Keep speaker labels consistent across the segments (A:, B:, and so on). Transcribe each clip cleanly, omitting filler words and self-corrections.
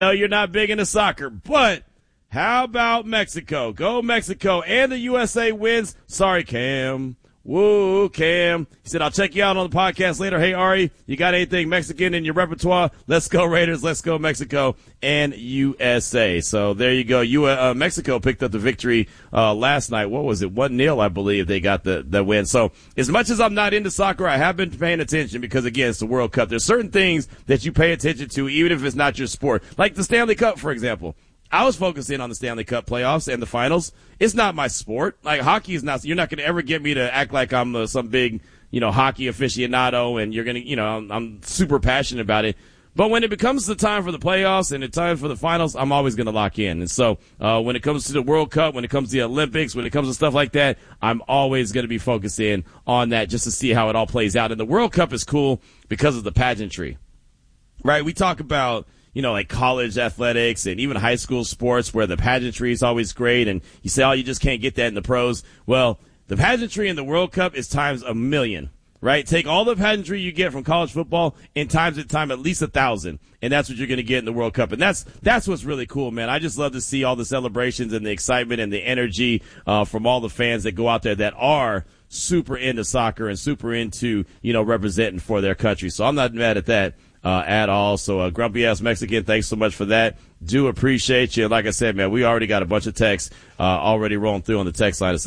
A: know you're not big into soccer, but how about Mexico? Go Mexico, and the USA wins. Sorry, Cam. Woo, Cam. He said, I'll check you out on the podcast later. Hey, Ari, you got anything Mexican in your repertoire? Let's go Raiders. Let's go Mexico and USA. So there you go. Mexico picked up the victory last night. What was it? 1-0, I believe they got the win. So as much as I'm not into soccer, I have been paying attention because, again, it's the World Cup. There's certain things that you pay attention to even if it's not your sport. Like the Stanley Cup, for example. I was focusing on the Stanley Cup playoffs and the finals. It's not my sport. Like, hockey is not – you're not going to ever get me to act like I'm some big, hockey aficionado and you're going to – I'm super passionate about it. But when it becomes the time for the playoffs and the time for the finals, I'm always going to lock in. And so when it comes to the World Cup, when it comes to the Olympics, when it comes to stuff like that, I'm always going to be focusing on that just to see how it all plays out. And the World Cup is cool because of the pageantry, right? We talk about – like college athletics and even high school sports where the pageantry is always great. And you say, oh, you just can't get that in the pros. Well, the pageantry in the World Cup is times 1,000,000, right? Take all the pageantry you get from college football and times it time at least 1,000. And that's what you're going to get in the World Cup. And that's what's really cool, man. I just love to see all the celebrations and the excitement and the energy, from all the fans that go out there that are super into soccer and super into, representing for their country. So I'm not mad at that. At all. So, Grumpy Ass Mexican, thanks so much for that. Do appreciate you. Like I said, man, we already got a bunch of texts, already rolling through on the text line at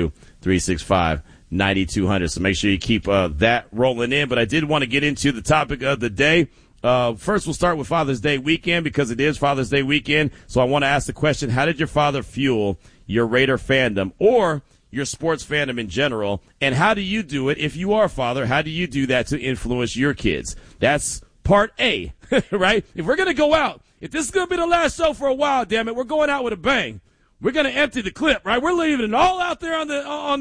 A: 702-365-9200. So make sure you keep, that rolling in. But I did want to get into the topic of the day. First we'll start with Father's Day weekend because it is Father's Day weekend. So I want to ask the question, how did your father fuel your Raider fandom or your sports fandom in general? And how do you do it if you are a father? How do you do that to influence your kids? That's Part A, right? If we're going to go out, if this is going to be the last show for a while, damn it, we're going out with a bang. We're going to empty the clip, right? We're leaving it all out there on the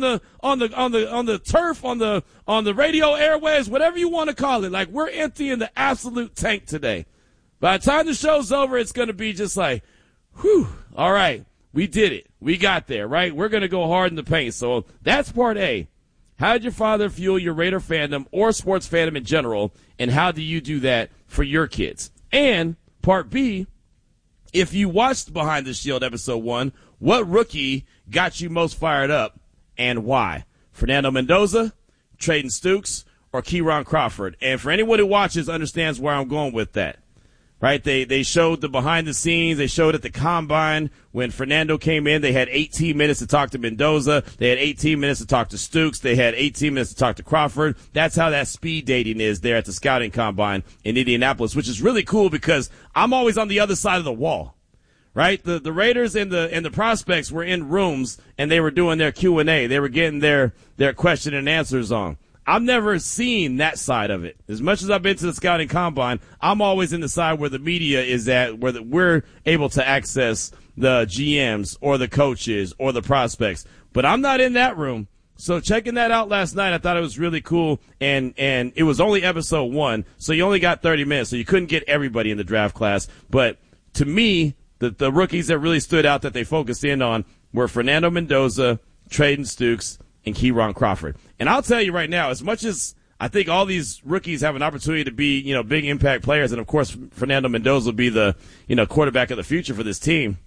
A: turf, on the radio airwaves, whatever you want to call it. Like, we're emptying the absolute tank today. By the time the show's over, it's going to be just like, whew, all right, we did it. We got there, right? We're going to go hard in the paint. So that's part A. How did your father fuel your Raider fandom or sports fandom in general, and how do you do that for your kids? And part B, if you watched Behind the Shield episode 1, what rookie got you most fired up and why? Fernando Mendoza, Trayden Stukes, or Keyron Crawford? And for anyone who watches understands where I'm going with that. Right, they showed the behind the scenes. They showed at the combine when Fernando came in. They had 18 minutes to talk to Mendoza. They had 18 minutes to talk to Stukes. They had 18 minutes to talk to Crawford. That's how that speed dating is there at the scouting combine in Indianapolis, which is really cool because I'm always on the other side of the wall. Right, the Raiders and the prospects were in rooms and they were doing their Q&A. They were getting their question and answers on. I've never seen that side of it. As much as I've been to the scouting combine, I'm always in the side where the media is at, where we're able to access the GMs or the coaches or the prospects. But I'm not in that room. So checking that out last night, I thought it was really cool. And it was only episode 1, so you only got 30 minutes, so you couldn't get everybody in the draft class. But to me, the rookies that really stood out that they focused in on were Fernando Mendoza, Trayden Stukes, and Keyron Crawford. And I'll tell you right now, as much as I think all these rookies have an opportunity to be, big impact players, and of course Fernando Mendoza will be the, quarterback of the future for this team,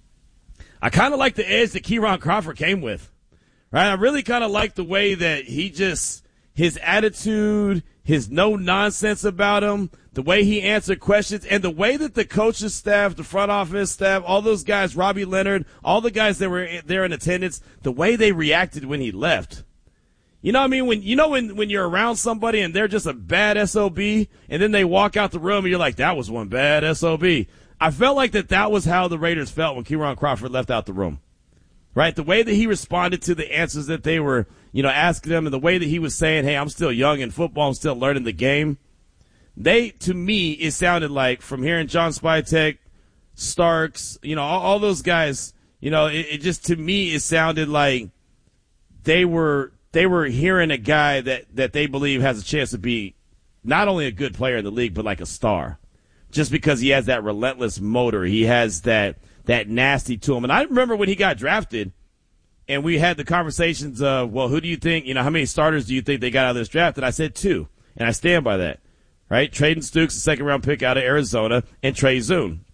A: I kind of like the edge that Keyron Crawford came with, right? I really kind of like the way that his attitude, his no nonsense about him, the way he answered questions, and the way that the coaches staff, the front office staff, all those guys, Robbie Leonard, all the guys that were there in attendance, the way they reacted when he left. You know what I mean? When you're around somebody and they're just a bad SOB, and then they walk out the room and you're like, that was one bad SOB. I felt like that was how the Raiders felt when Keyron Crawford left out the room. Right? The way that he responded to the answers that they were, asking him, and the way that he was saying, hey, I'm still young in football, I'm still learning the game. To me, it sounded like, from hearing John Spytek, Starks, all those guys, it just, to me, it sounded like they were hearing a guy that they believe has a chance to be not only a good player in the league, but like a star. Just because he has that relentless motor. He has that nasty to him. And I remember when he got drafted and we had the conversations of, well, who do you think, how many starters do you think they got out of this draft? And I said 2. And I stand by that. Right? Trayden Stukes, the second-round pick out of Arizona, and Trey Zoon.